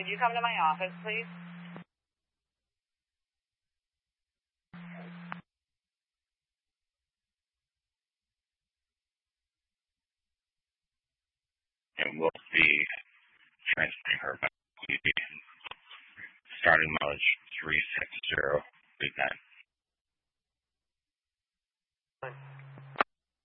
could you come to my office, please? And we'll be transferring her back. Starting mileage 360. Big 9.